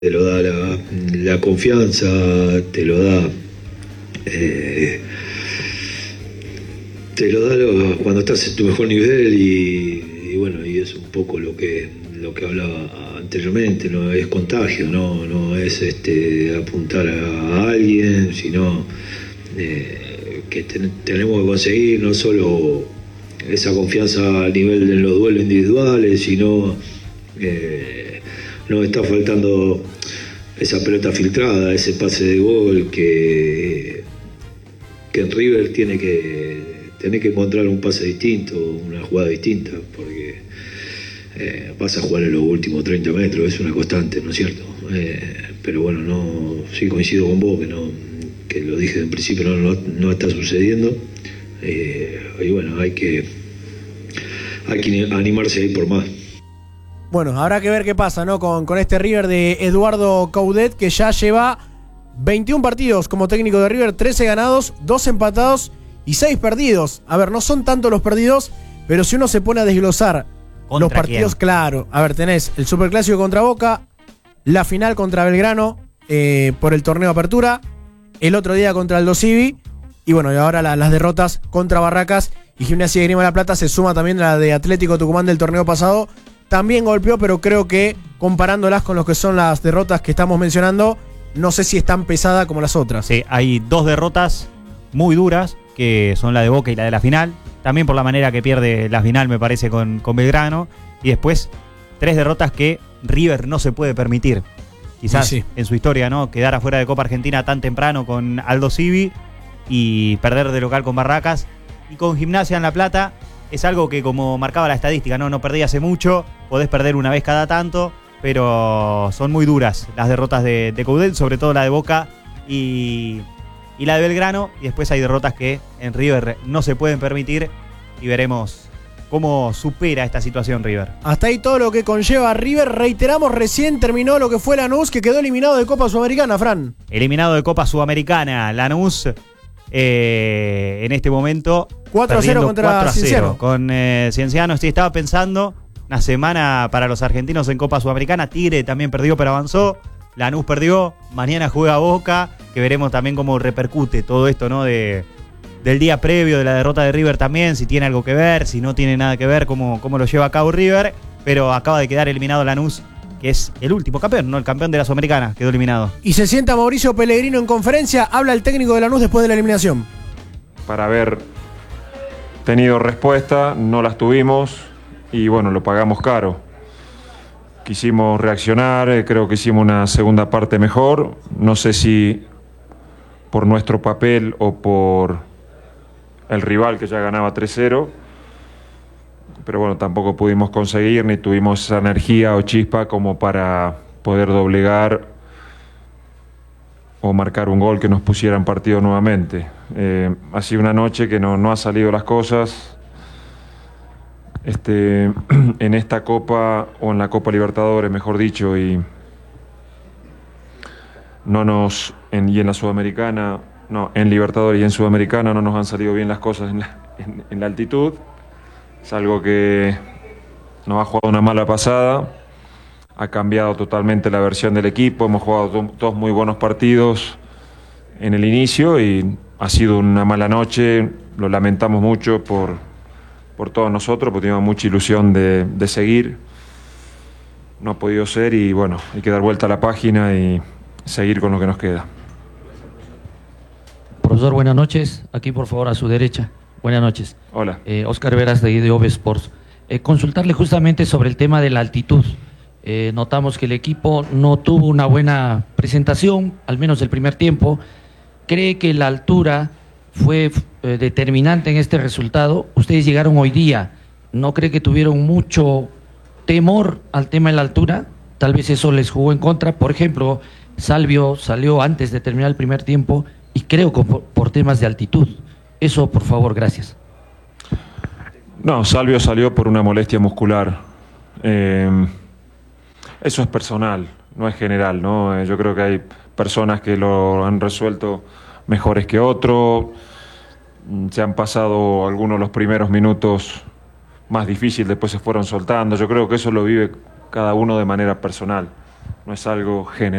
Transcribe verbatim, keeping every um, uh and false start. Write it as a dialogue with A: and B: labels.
A: te lo da la, la confianza, te lo da eh, te lo da lo, cuando estás en tu mejor nivel y, y bueno, y es un poco lo que lo que hablaba anteriormente, no es contagio, no, no es este apuntar a alguien, sino eh, que ten, tenemos que conseguir no solo esa confianza a nivel de los duelos individuales, sino eh, nos está faltando esa pelota filtrada, ese pase de gol que, que en River tiene que, tiene que encontrar un pase distinto, una jugada distinta, porque eh, vas a jugar en los últimos treinta metros, es una constante, ¿no es cierto? Eh, pero bueno, no, sí coincido con vos, que, no, que lo dije en principio, no, no, no está sucediendo. Eh, y bueno, hay que, hay que animarse a ir por más.
B: Bueno, habrá que ver qué pasa, ¿no? Con, con este River de Eduardo Coudet, que ya lleva veintiún partidos como técnico de River, trece ganados, dos empatados y seis perdidos. A ver, no son tantos los perdidos, pero si uno se pone a desglosar los partidos, ¿quién? Claro. A ver, tenés el Superclásico contra Boca, la final contra Belgrano eh, por el torneo Apertura, el otro día contra Aldo Civi, y bueno, y ahora la, las derrotas contra Barracas y Gimnasia de Grima de la Plata. Se suma también la de Atlético Tucumán del torneo pasado. También golpeó, pero creo que comparándolas con lo que son las derrotas que estamos mencionando, no sé si es tan pesada como las otras.
C: Sí, hay dos derrotas muy duras, que son la de Boca y la de la final. También por la manera que pierde la final, me parece, con, con Belgrano. Y después, tres derrotas que River no se puede permitir. Quizás sí, sí. en su historia, ¿no? Quedar afuera de Copa Argentina tan temprano con Aldo Civi y perder de local con Barracas. Y con Gimnasia en La Plata es algo que, como marcaba la estadística, no, no perdí hace mucho, podés perder una vez cada tanto, pero son muy duras las derrotas de, de Coudet, sobre todo la de Boca y, y la de Belgrano, y después hay derrotas que en River no se pueden permitir y veremos cómo supera esta situación River.
B: Hasta ahí todo lo que conlleva River. Reiteramos, recién terminó lo que fue Lanús, que quedó eliminado de Copa Sudamericana, Fran.
C: Eliminado de Copa Sudamericana, Lanús eh, en este momento
B: cuatro a cero contra Cienciano.
C: Con eh, Cienciano, sí, estaba pensando una semana para los argentinos en Copa Sudamericana. Tigre también perdió, pero avanzó. Lanús perdió. Mañana juega Boca, que veremos también cómo repercute todo esto, ¿no? De, del día previo de la derrota de River también, si tiene algo que ver, si no tiene nada que ver, cómo, cómo lo lleva a cabo River. Pero acaba de quedar eliminado Lanús, que es el último campeón, ¿no? El campeón de la Sudamericana, quedó eliminado.
B: Y se sienta Mauricio Pellegrino en conferencia. Habla el técnico de Lanús después de la eliminación.
D: Para haber tenido respuesta, no las tuvimos y bueno, lo pagamos caro. Quisimos reaccionar, eh, creo que hicimos una segunda parte mejor. No sé si por nuestro papel o por el rival que ya ganaba tres cero. Pero bueno, tampoco pudimos conseguir ni tuvimos esa energía o chispa como para poder doblegar o marcar un gol que nos pusiera en partido nuevamente. Eh, ha sido una noche que no, no ha salido las cosas. Este, en esta Copa, o en la Copa Libertadores, mejor dicho, y no nos en, y en la Sudamericana, no, en Libertadores y en Sudamericana no nos han salido bien las cosas en la, en, en la altitud. Es algo que nos ha jugado una mala pasada, ha cambiado totalmente la versión del equipo, hemos jugado do, dos muy buenos partidos en el inicio y ha sido una mala noche, lo lamentamos mucho por, por todos nosotros, porque teníamos mucha ilusión de, de seguir, no ha podido ser y bueno, hay que dar vuelta a la página y seguir con lo que nos queda.
E: Profesor, buenas noches, aquí por favor a su derecha. Buenas noches.
D: Hola.
E: Eh, Oscar Veras de I D O V Sports. Eh, consultarle justamente sobre el tema de la altitud. Eh, notamos que el equipo no tuvo una buena presentación, al menos el primer tiempo. ¿Cree que la altura fue eh, determinante en este resultado? Ustedes llegaron hoy día. ¿No cree que tuvieron mucho temor al tema de la altura? Tal vez eso les jugó en contra. Por ejemplo, Salvio salió antes de terminar el primer tiempo y creo que por, por temas de altitud. Eso, por favor, gracias.
D: No, Salvio salió por una molestia muscular. Eh, eso es personal, no es general, ¿no? Eh, yo creo que hay personas que lo han resuelto mejores que otros. Se han pasado algunos los primeros minutos más difíciles, después se fueron soltando. Yo creo que eso lo vive cada uno de manera personal. no es algo general.